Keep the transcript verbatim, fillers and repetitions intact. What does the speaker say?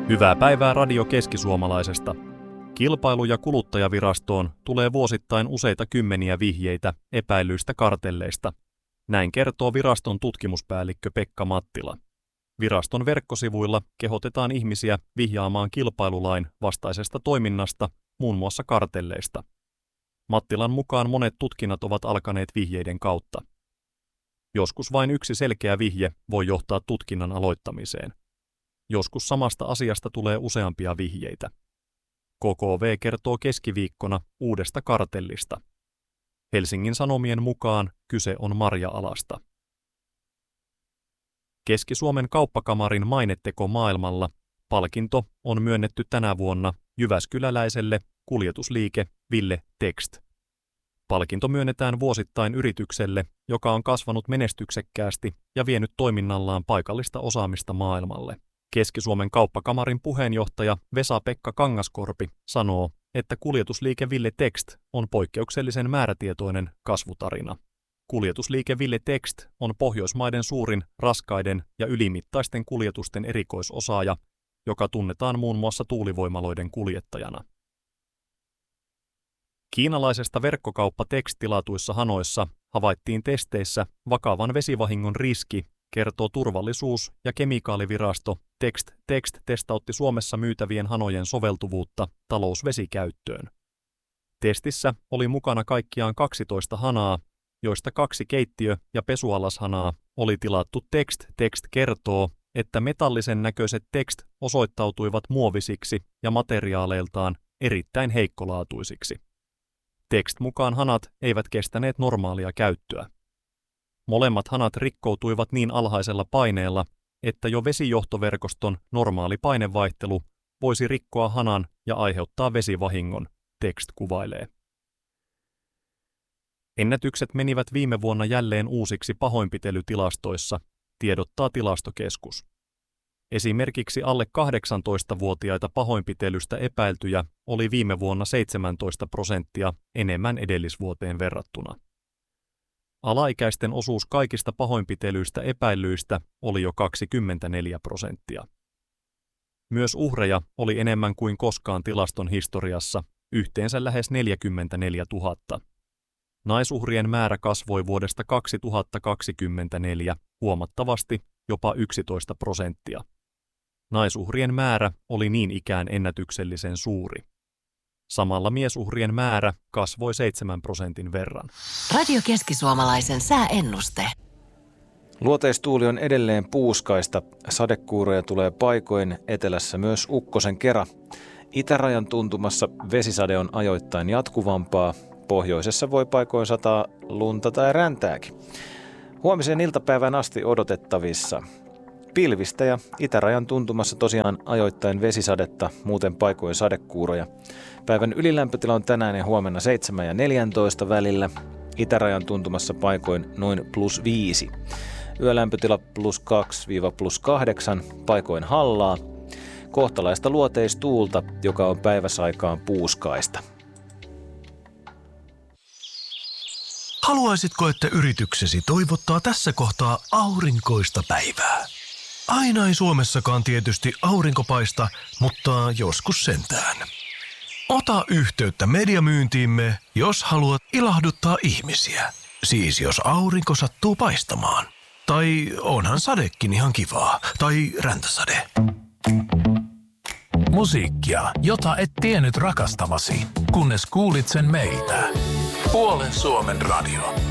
Hyvää päivää Radio Keski-Suomalaisesta. Kilpailu- ja kuluttajavirastoon tulee vuosittain useita kymmeniä vihjeitä epäilyistä kartelleista. Näin kertoo viraston tutkimuspäällikkö Pekka Mattila. Viraston verkkosivuilla kehotetaan ihmisiä vihjaamaan kilpailulain vastaisesta toiminnasta, muun muassa kartelleista. Mattilan mukaan monet tutkinnat ovat alkaneet vihjeiden kautta. Joskus vain yksi selkeä vihje voi johtaa tutkinnan aloittamiseen. Joskus samasta asiasta tulee useampia vihjeitä. K K V kertoo keskiviikkona uudesta kartellista. Helsingin Sanomien mukaan kyse on marja-alasta. Keski-Suomen kauppakamarin maineteko maailmalla palkinto on myönnetty tänä vuonna jyväskyläläiselle kuljetusliike Ville Text. Palkinto myönnetään vuosittain yritykselle, joka on kasvanut menestyksekkäästi ja vienyt toiminnallaan paikallista osaamista maailmalle. Keski-Suomen kauppakamarin puheenjohtaja Vesa-Pekka Kangaskorpi sanoo, että kuljetusliike Ville Text on poikkeuksellisen määrätietoinen kasvutarina. Kuljetusliike Ville Text on Pohjoismaiden suurin raskaiden ja ylimittaisten kuljetusten erikoisosaaja, joka tunnetaan muun muassa tuulivoimaloiden kuljettajana. Kiinalaisesta verkkokauppa-Text-tilatuissa hanoissa havaittiin testeissä vakavan vesivahingon riski, kertoo turvallisuus- ja kemikaalivirasto Text. Text testautti Suomessa myytävien hanojen soveltuvuutta talousvesikäyttöön. Testissä oli mukana kaikkiaan kaksitoista hanaa, joista kaksi keittiö- ja pesualashanaa oli tilattu Text. Text kertoo, että metallisen näköiset Text osoittautuivat muovisiksi ja materiaaleiltaan erittäin heikkolaatuisiksi. Text mukaan hanat eivät kestäneet normaalia käyttöä. Molemmat hanat rikkoutuivat niin alhaisella paineella, että jo vesijohtoverkoston normaali painevaihtelu voisi rikkoa hanan ja aiheuttaa vesivahingon, Text kuvailee. Ennätykset menivät viime vuonna jälleen uusiksi pahoinpitelytilastoissa, tiedottaa Tilastokeskus. Esimerkiksi alle kahdeksantoistavuotiaita pahoinpitelystä epäiltyjä oli viime vuonna seitsemäntoista prosenttia enemmän edellisvuoteen verrattuna. Alaikäisten osuus kaikista pahoinpitelyistä epäillyistä oli jo kaksikymmentäneljä prosenttia. Myös uhreja oli enemmän kuin koskaan tilaston historiassa, yhteensä lähes neljäkymmentäneljätuhatta. Naisuhrien määrä kasvoi vuodesta kaksituhattakaksikymmentäneljä huomattavasti, jopa yksitoista prosenttia. Naisuhrien määrä oli niin ikään ennätyksellisen suuri. Samalla miesuhrien määrä kasvoi seitsemän prosentin verran. Radio Keski-Suomalaisen sääennuste. Luoteistuuli on edelleen puuskaista. Sadekuuroja tulee paikoin, etelässä myös ukkosen kera. Itärajan tuntumassa vesisade on ajoittain jatkuvampaa. Pohjoisessa voi paikoin sataa lunta tai räntääkin. Huomiseen iltapäivän asti odotettavissa pilvistä ja itärajan tuntumassa tosiaan ajoittain vesisadetta, muuten paikoin sadekuuroja. Päivän ylilämpötila on tänään ja huomenna seitsemän ja neljäntoista välillä. Itärajan tuntumassa paikoin noin plus viisi. Yölämpötila plus kaksi plus kahdeksan, paikoin hallaa. Kohtalaista luoteistuulta, joka on päiväsaikaan puuskaista. Haluaisitko, että yrityksesi toivottaa tässä kohtaa aurinkoista päivää? Aina ei Suomessakaan tietysti aurinko paista, mutta joskus sentään. Ota yhteyttä mediamyyntiimme, jos haluat ilahduttaa ihmisiä. Siis jos aurinko sattuu paistamaan. Tai onhan sadekin ihan kivaa. Tai räntäsade. Musiikkia, jota et tiennyt rakastavasi, kunnes kuulit sen meiltä. Puolen Suomen radio.